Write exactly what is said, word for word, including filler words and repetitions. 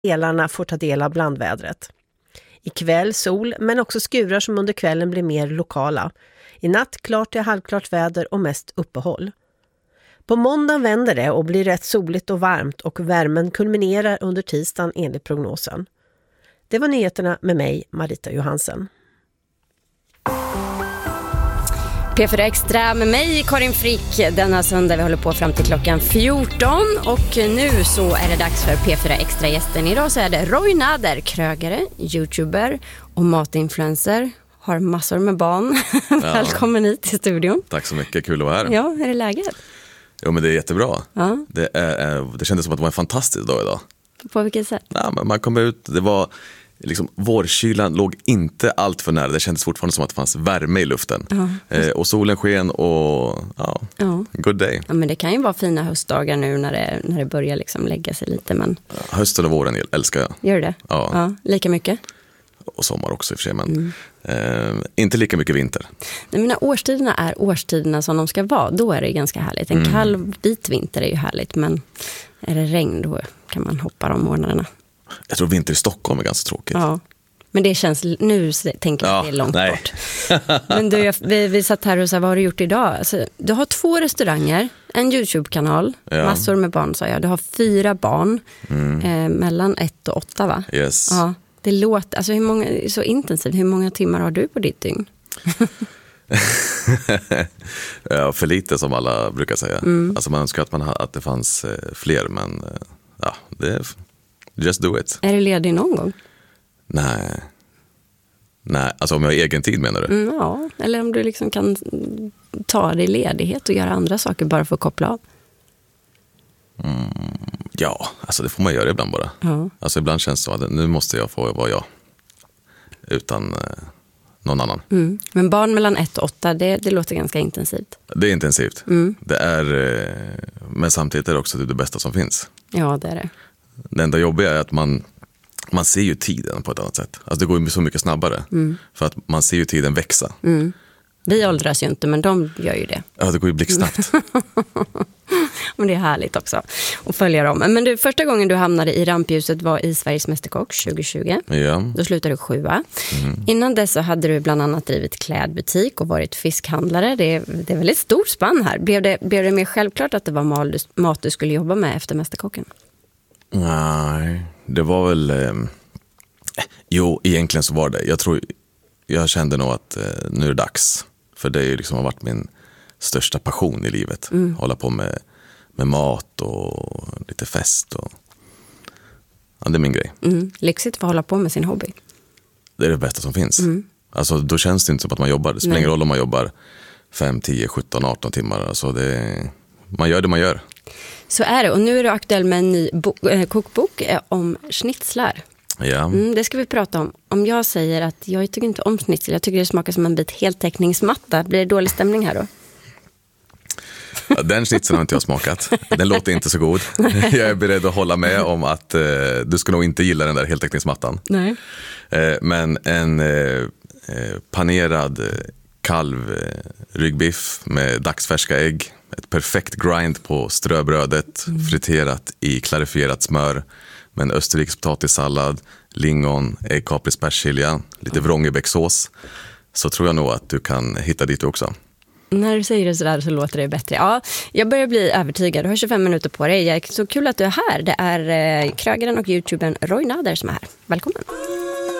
delarna får ta del av blandvädret. Ikväll sol, men också skurar som under kvällen blir mer lokala. I natt klart till halvklart väder och mest uppehåll. På måndag vänder det och blir rätt soligt och varmt och värmen kulminerar under tisdagen enligt prognosen. Det var nyheterna med mig, Marita Johansen. P fyra Extra med mig, Karin Frick, denna söndag. Vi håller på fram till klockan fjorton och nu så är det dags för P fyra Extra-gästen. Idag så är det Roy Nader, krögare, youtuber och matinfluencer. Har massor med barn. Ja. Välkommen hit till studion. Tack så mycket, kul att vara här. Ja, hur är läget? Jo, men det är jättebra. Ja. Det, är, det kändes som att det var en fantastisk dag idag. På vilket sätt? Ja, men man kom ut, det var liksom, vårkylan låg inte allt för nära. Det kändes fortfarande som att det fanns värme i luften. Ja. Eh, och solen sken och ja, ja. Good day. Ja, men det kan ju vara fina höstdagar nu när det, när det börjar liksom lägga sig lite. Men... Ja, hösten och våren älskar jag. Gör det? Ja. Ja, lika mycket? Och sommar också i och för sig, men mm. eh, inte lika mycket vinter. Nej, men när årstiderna är årstiderna som de ska vara, då är det ganska härligt. En mm. kall vit vinter är ju härligt, men är det regn då kan man hoppa de månaderna. Jag tror vinter i Stockholm är ganska tråkigt. Ja, men det känns, nu tänker jag ja, att det är långt nej. bort. Men du, jag, vi, vi satt här och sa, vad har du gjort idag? Alltså, du har två restauranger, en YouTube-kanal, ja. Massor med barn sa jag. Du har fyra barn, mm. eh, mellan ett och åtta va? Yes. Ja, det låter, alltså hur många, så intensivt, hur många timmar har du på ditt dygn? Ja, för lite som alla brukar säga. Mm. Alltså man önskar att, man, att det fanns eh, fler, men eh, ja, det är... Just do it. Är du ledig någon gång? Nej. Nej, alltså om jag har egen tid menar du? Mm, ja, eller om du liksom kan ta dig ledighet och göra andra saker bara för att koppla av. Mm, ja, alltså det får man göra ibland bara. Ja. Alltså ibland känns det så att nu måste jag få vara jag. Utan eh, någon annan. Mm. Men barn mellan ett och åtta, det, det låter ganska intensivt. Det är intensivt. Mm. Det är, eh, men samtidigt är det också det bästa som finns. Ja, det är det. Det enda jobbiga är att man, man ser ju tiden på ett annat sätt. Alltså det går ju så mycket snabbare. Mm. För att man ser ju tiden växa. Mm. Vi åldras ju inte, men de gör ju det. Ja, det går ju blixtsnabbt. Men det är härligt också att följa dem. Men du, första gången du hamnade i rampljuset var i Sveriges Mästerkock tjugo tjugo. Ja. Då slutade du sjua. Mm. Innan dess så hade du bland annat drivit klädbutik och varit fiskhandlare. Det är, det är väldigt stort spann här. Blev det, blev det mer självklart att det var mat, mat du skulle jobba med efter Mästerkocken? Nej, det var väl... Eh, jo, egentligen så var det. Jag tror... Jag kände nog att eh, nu är det dags. För det är liksom har varit min största passion i livet. Mm. Hålla på med, med mat och lite fest. Och, ja, det är min grej. Mm. Lyxigt för att hålla på med sin hobby. Det är det bästa som finns. Mm. Alltså, då känns det inte som att man jobbar. Det spelar ingen roll om man jobbar fem, tio, sjutton, arton timmar. Alltså det, man gör det man gör. Så är det. Och nu är du aktuell med en ny bo- äh, kokbok äh, om schnitzlar. Ja. Mm, det ska vi prata om. Om jag säger att jag tycker inte om schnitzel, jag tycker det smakar som en bit heltäckningsmatta, blir det dålig stämning här då? Ja, den schnitzeln har inte jag smakat. Den låter inte så god. Jag är beredd att hålla med om att eh, du ska nog inte gilla den där heltäckningsmattan. Nej. Eh, men en eh, panerad eh, kalv eh, ryggbiff med dagsfärska ägg, ett perfekt grind på ströbrödet, mm. friterat i klarifierat smör, med en österrikisk potatissallad, lingon, äggkapris, persilja, lite mm. vrångebäcksås, så tror jag nog att du kan hitta dit också. När du säger det sådär så låter det bättre. Ja, jag börjar bli övertygad. Du har tjugofem minuter på dig. Så kul att du är här. Det är eh, krögaren och youtubern Roy Nader som är här. Välkommen.